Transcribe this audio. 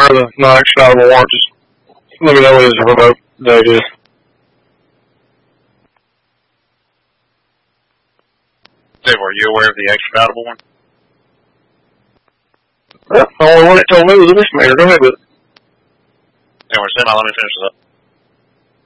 aware of the non-extraditable warrant, just let me know when his remote date is. Dave, are you aware of the extraditable one? Well, the only one that told me was a misdemeanor. Go ahead with it. And we're saying, let me finish this up.